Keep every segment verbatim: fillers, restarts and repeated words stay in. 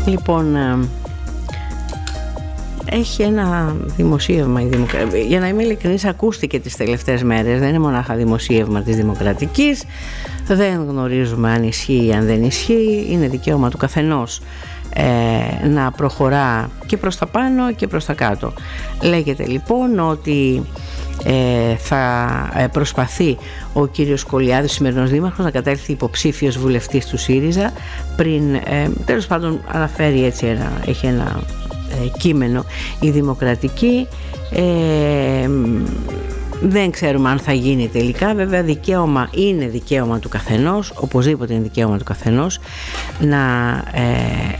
Λοιπόν, έχει ένα δημοσίευμα η Δημοκρατική. Για να είμαι ειλικρινής, ακούστηκε τις τελευταίες μέρες. Δεν είναι μονάχα δημοσίευμα της Δημοκρατικής. Δεν γνωρίζουμε αν ισχύει ή αν δεν ισχύει. Είναι δικαίωμα του καθενός ε, να προχωρά και προς τα πάνω και προς τα κάτω. Λέγεται λοιπόν ότι ε, θα προσπαθεί ο κύριος Σκολιάδης, ο σημερινός δήμαρχος, να κατέλθει υποψήφιος βουλευτής του ΣΥΡΙΖΑ πριν, ε, τέλος πάντων αναφέρει έτσι ένα, έχει ένα ε, κείμενο η Δημοκρατική. ε, Δεν ξέρουμε αν θα γίνει τελικά. Βέβαια δικαίωμα είναι δικαίωμα του καθενός, οπωσδήποτε είναι δικαίωμα του καθενός να, ε,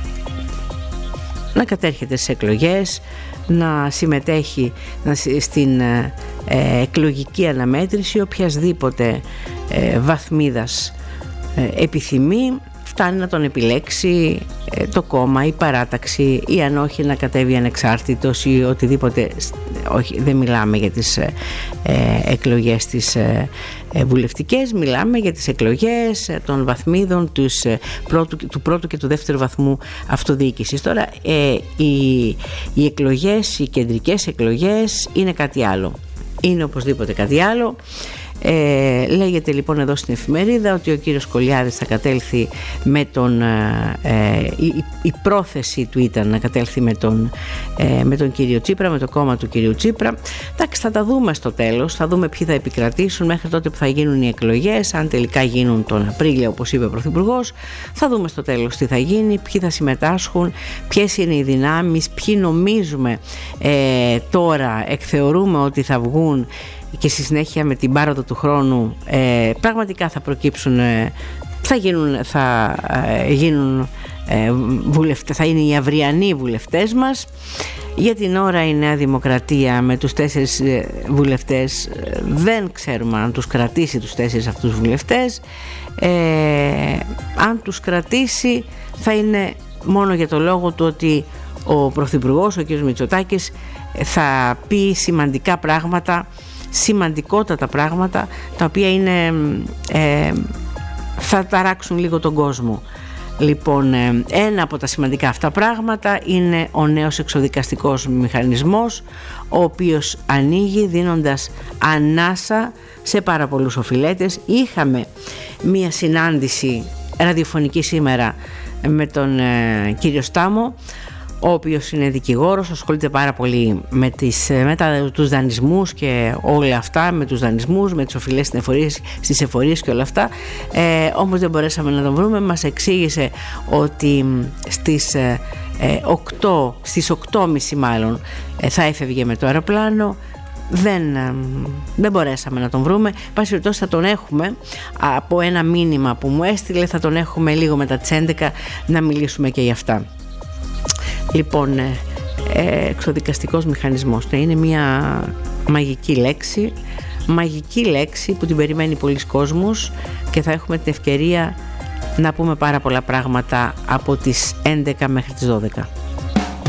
να κατέρχεται στις εκλογές, να συμμετέχει να, στην ε, εκλογική αναμέτρηση οποιασδήποτε ε, βαθμίδας ε, επιθυμεί. Φτάνει να τον επιλέξει ε, το κόμμα, η παράταξη, ή αν όχι να κατέβει ανεξάρτητος ή οτιδήποτε. Όχι, δεν μιλάμε για τις ε, εκλογές τις ε, ε, βουλευτικές, μιλάμε για τις εκλογές ε, των βαθμίδων τους, ε, πρώτου, του πρώτου και του δεύτερου βαθμού αυτοδιοίκησης. Τώρα ε, οι, οι εκλογές, οι κεντρικές εκλογές είναι κάτι άλλο. Είναι οπωσδήποτε κάτι άλλο. Ε, λέγεται λοιπόν εδώ στην εφημερίδα ότι ο κύριος Σκολιάδης θα κατέλθει με τον ε, η, η πρόθεση του ήταν να κατέλθει με τον, ε, με τον κύριο Τσίπρα, με το κόμμα του κύριου Τσίπρα. Εντάξει, θα τα δούμε στο τέλος, θα δούμε ποιοι θα επικρατήσουν μέχρι τότε που θα γίνουν οι εκλογές. Αν τελικά γίνουν τον Απρίλιο, όπως είπε ο Πρωθυπουργός, θα δούμε στο τέλος τι θα γίνει, ποιοι θα συμμετάσχουν, ποιες είναι οι δυνάμεις, ποιοι νομίζουμε ε, τώρα εκθεωρούμε ότι θα βγουν και στη συνέχεια με την πάροδο του χρόνου ε, πραγματικά θα προκύψουν, ε, θα γίνουν, θα, ε, γίνουν ε, βουλευτές, θα είναι οι αυριανοί βουλευτές μας. Για την ώρα η Νέα Δημοκρατία με τους τέσσερις ε, βουλευτές ε, δεν ξέρουμε αν τους κρατήσει τους τέσσερις αυτούς βουλευτές. Ε, αν τους κρατήσει θα είναι μόνο για το λόγο του ότι ο Πρωθυπουργός, ο κ. Μητσοτάκης, θα πει σημαντικά πράγματα, σημαντικότατα πράγματα, τα οποία είναι, ε, θα ταράξουν λίγο τον κόσμο. Λοιπόν, ε, ένα από τα σημαντικά αυτά πράγματα είναι ο νέος εξοδικαστικός μηχανισμός, ο οποίος ανοίγει δίνοντας ανάσα σε πάρα πολλούς οφειλέτες. Είχαμε μία συνάντηση ραδιοφωνική σήμερα με τον ε, κύριο Στάμο, ο οποίος είναι δικηγόρος, ασχολείται πάρα πολύ με, τις, με τα, τους δανεισμούς και όλα αυτά, με τους δανεισμούς, με τις οφειλές στις εφορίες και όλα αυτά. Ε, όμως δεν μπορέσαμε να τον βρούμε. Μας εξήγησε ότι στις, ε, οκτώ, στις οκτώ και μισή μάλλον ε, θα έφευγε με το αεροπλάνο. Δεν, ε, δεν μπορέσαμε να τον βρούμε. Πάση περιπτώσει θα τον έχουμε από ένα μήνυμα που μου έστειλε, θα τον έχουμε λίγο μετά τις έντεκα να μιλήσουμε και για αυτά. Λοιπόν, ε, εξοδικαστικός μηχανισμός είναι μια μαγική λέξη, μαγική λέξη που την περιμένει πολλοί κόσμος και θα έχουμε την ευκαιρία να πούμε πάρα πολλά πράγματα από τις έντεκα μέχρι τις δώδεκα.